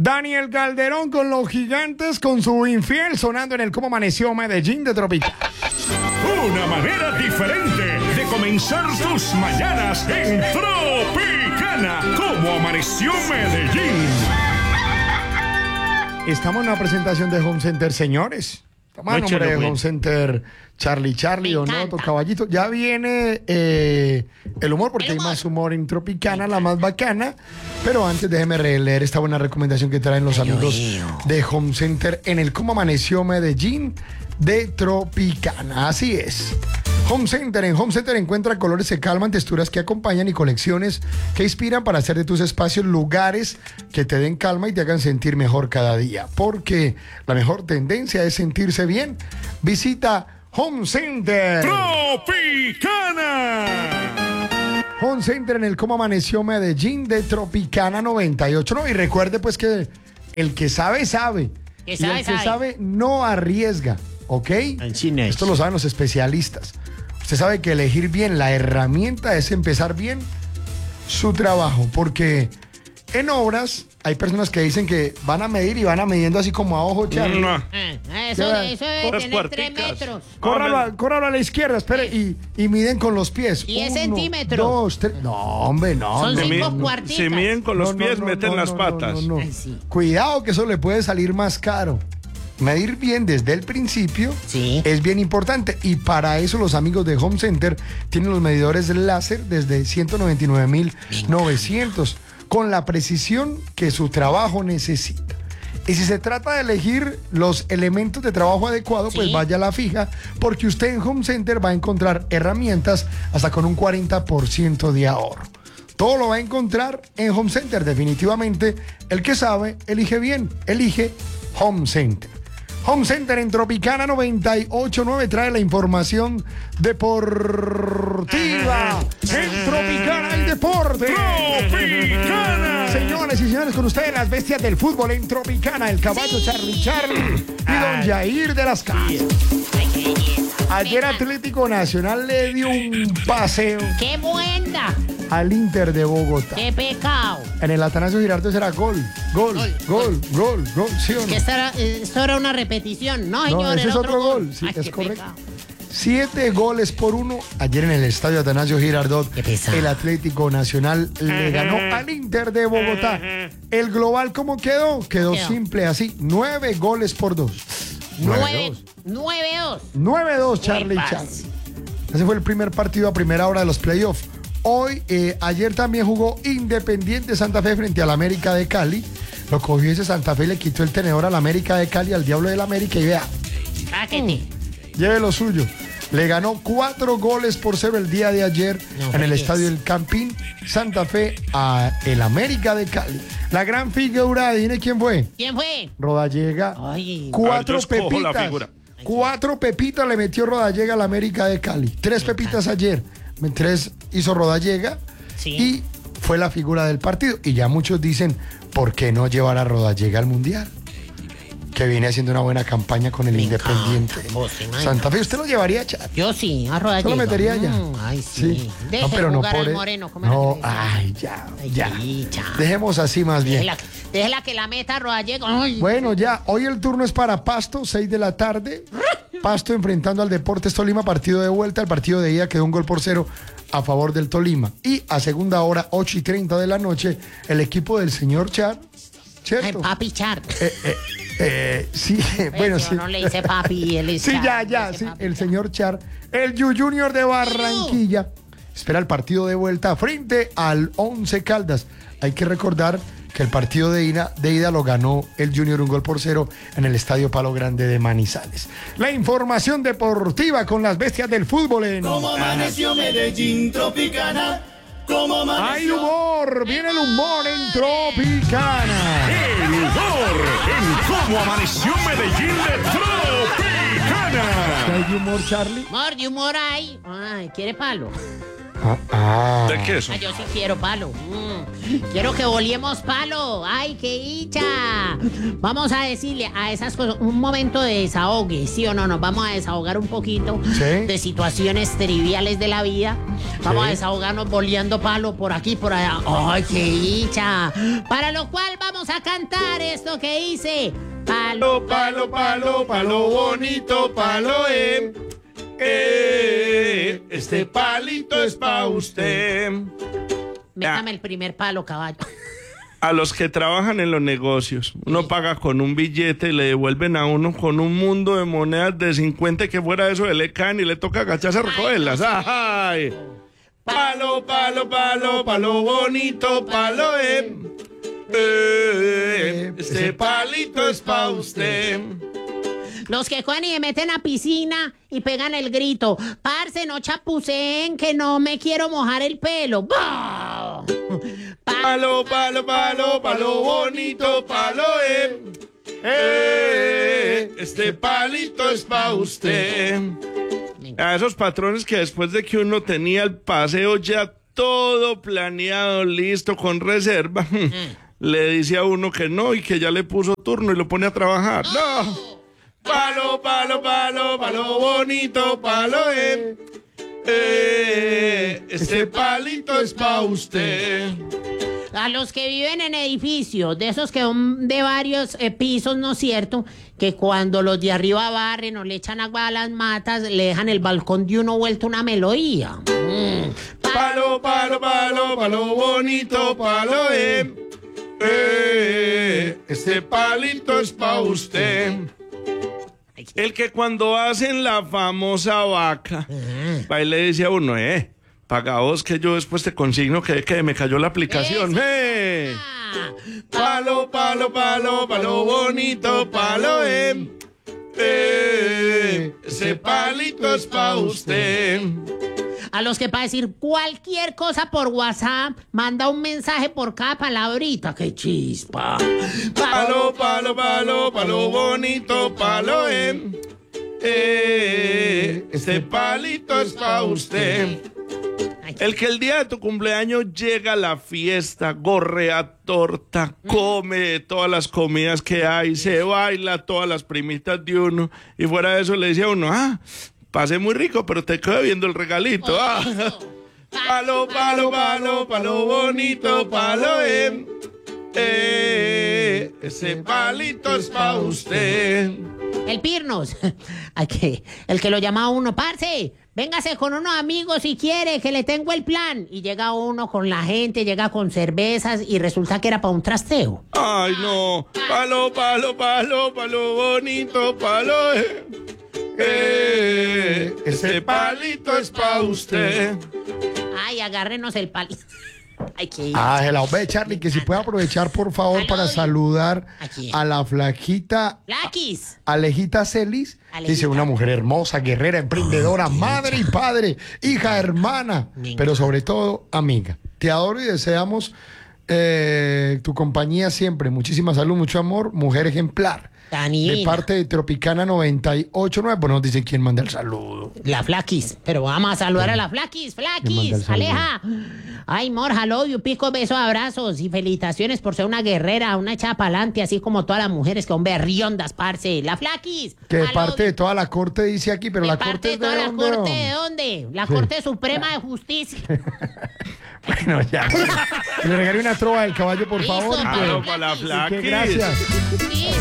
Daniel Calderón con los Gigantes, con su infiel, sonando en el Cómo Amaneció Medellín de Tropicana. Una manera diferente de comenzar tus mañanas en Tropicana. Cómo Amaneció Medellín. Estamos en una presentación de Home Center, señores. Estamos a nombre de Home Center Charlie, Donato, Caballito. Ya viene el humor, porque hay más humor en Tropicana, la más bacana. Pero antes déjeme leer esta buena recomendación que traen los amigos de Home Center en el Cómo Amaneció Medellín de Tropicana. Así es. Home Center. En Home Center encuentra colores que calman, texturas que acompañan y colecciones que inspiran para hacer de tus espacios lugares que te den calma y te hagan sentir mejor cada día. Porque la mejor tendencia es sentirse bien. Visita Home Center Tropicana. Home Center en el Cómo Amaneció Medellín de Tropicana 98. No, y recuerde pues que el que sabe, sabe. Que sabe no arriesga. ¿Ok? Esto lo saben los especialistas. Usted sabe que elegir bien la herramienta es empezar bien su trabajo, porque en obras hay personas que dicen que van a medir y van a midiendo así como a ojo, Charlie. Eso debe tener 3 metros. Córralo a la izquierda, espere, y miden con los pies. 10 centímetros. 2, 3. No, hombre, no. Son 5 cuarticas. Si miden con los pies, meten las patas. Ay, sí. Cuidado que eso le puede salir más caro. Medir bien desde el principio es bien importante, y para eso los amigos de Home Center tienen los medidores láser desde 199.900 con la precisión que su trabajo necesita. Y si se trata de elegir los elementos de trabajo adecuados, pues vaya a la fija, porque usted en Home Center va a encontrar herramientas hasta con un 40% de ahorro. Todo lo va a encontrar en Home Center. Definitivamente, el que sabe, elige bien. Elige Home Center. Home Center en Tropicana 98.9 trae la información deportiva. En Tropicana el deporte. Tropicana. Señores y señores, con ustedes las bestias del fútbol en Tropicana. El caballo Charlie y don Jair de las Casas. Ayer Atlético Nacional le dio un paseo. ¡Qué buena! Al Inter de Bogotá. ¡Qué pecado! En el Atanasio Girardot será gol, ¿sí o no? Que esto era una repetición, ¿no, señor? No, ese es otro gol. Sí, es correcto. 7 goles por 1 ayer en el estadio Atanasio Girardot. El Atlético Nacional le ganó al Inter de Bogotá. El global, ¿cómo quedó? Quedó simple así, 9 goles por 2. 9-2. 9-2, Charlie. Ese fue el primer partido a primera hora de los playoffs. Hoy, ayer también jugó Independiente Santa Fe frente al América de Cali. Lo cogió ese Santa Fe y le quitó el tenedor al América de Cali, al Diablo del América, y vea. Lleve lo suyo. Le ganó 4 goles por 0 el día de ayer en el estadio del Campín Santa Fe a el América de Cali. La gran figura, adivine quién fue. ¿Quién fue? Rodallega. 4 pepitas. 4 pepitas le metió Rodallega al América de Cali. 3 pepitas ayer. 3 hizo Rodallega y fue la figura del partido. Y ya muchos dicen, ¿por qué no llevar a Rodallega al Mundial? Que viene haciendo una buena campaña con el Independiente Santa Fe. ¿Usted lo llevaría, Char? Yo sí, a Rodallega. ¿Se lo metería allá? Ay, sí. No, pero no por Moreno. No, ya. Dejemos así más bien. Déjela que la meta Rodallega. Bueno, ya. Hoy el turno es para Pasto, 6 de la tarde. Pasto enfrentando al Deportes Tolima, partido de vuelta. El partido de ida quedó 1 gol por 0 a favor del Tolima. Y a segunda hora, 8:30 de la noche, el equipo del señor Char, ¿cierto? Ay, papi Char. Sí, bueno, sí. No le dice papi, él es Char. Sí, el señor Char, el Junior de Barranquilla, espera el partido de vuelta frente al Once Caldas. Hay que recordar que el partido de ida lo ganó el Junior 1 gol por 0 en el Estadio Palo Grande de Manizales. La información deportiva con las bestias del fútbol en Cómo Amaneció Medellín, Tropicana. Cómo Amaneció. Hay humor, viene el humor en Tropicana. El humor en Cómo Amaneció Medellín de Tropicana. ¿Hay humor, Charlie? Humor hay. Ay, ¿quiere palo? ¿De queso? Ay, yo sí quiero palo. Quiero que volemos palo. ¡Ay, qué dicha! Vamos a decirle a esas cosas un momento de desahogue, ¿sí o no? Nos vamos a desahogar un poquito de situaciones triviales de la vida. Vamos a desahogarnos boleando palo por aquí, por allá. ¡Ay, qué dicha! Para lo cual vamos a cantar esto que dice... Palo, palo, palo, palo bonito, palo, este palito es pa' usted. Métame el primer palo, caballo. A los que trabajan en los negocios, uno paga con un billete y le devuelven a uno con un mundo de monedas de 50 que fuera eso le caen y le toca agacharse a recogerlas. ¡Ay! Palo, palo, palo, palo bonito, palo, este palito es pa' usted. Los que cogen y me meten a piscina y pegan el grito. Parce, no chapuceen que no me quiero mojar el pelo. ¡Bah! Palo, palo, palo, palo bonito, palo, este palito es pa' usted. A esos patrones que después de que uno tenía el paseo ya todo planeado, listo, con reserva, le dice a uno que no y que ya le puso turno y lo pone a trabajar. ¡No! Palo, palo, palo, palo bonito, palo, este palito es pa' usted. A los que viven en edificios, de esos que son de varios pisos, ¿no es cierto? Que cuando los de arriba barren o le echan agua a las matas, le dejan el balcón de uno vuelto una melodía. Palo, palo, palo, palo bonito, palo, este palito es pa' usted. El que cuando hacen la famosa vaca, va y le dice a uno, paga vos que yo después te consigno que me cayó la aplicación. Palo, palo, palo, palo bonito, palo, ese palito es pa' usted. A los que para decir cualquier cosa por WhatsApp, manda un mensaje por cada palabrita. ¡Qué chispa! Palo, palo, palo, palo bonito, palo, este palito es pa' usted. El que el día de tu cumpleaños llega a la fiesta, gorrea torta, come todas las comidas que hay, se baila todas las primitas de uno, y fuera de eso le dice a uno, pasé muy rico, pero te quedo viendo el regalito. Palo, palo, palo, palo bonito, palo, ese palito es pa' usted. El Pirnos, el que lo llama a uno, parce, véngase con unos amigos si quiere, que le tengo el plan. Y llega uno con la gente, llega con cervezas y resulta que era para un trasteo. Ay, no. Palo, palo, palo, palo bonito, palo, ese palito es pa' usted. Ay, agárrenos el palito. Ay, qué... Hello, ve, Charlie, que si puede aprovechar, por favor, para saludar a la flaquita. Flaquis. Alejita Celis. Dice, una mujer hermosa, guerrera, emprendedora, madre y padre, hija, hermana, pero sobre todo, amiga. Te adoro y deseamos tu compañía siempre. Muchísima salud, mucho amor, mujer ejemplar. De parte de Tropicana 98.9, pues nos dice quién manda el saludo. La Flaquis, pero vamos a saludar a la Flaquis. Flaquis, Aleja. Ay, morja, love you, pico, besos, abrazos y felicitaciones por ser una guerrera, una echada pa'lante, así como todas las mujeres que son berriondas, parce. La Flaquis. Que de parte de toda la corte dice aquí, pero la corte es de dónde. ¿La corte de dónde? La Corte Suprema de Justicia. Bueno, ya. Le regalé una trova del caballo, por favor. Claro, para la Flaquis. Gracias. Sí.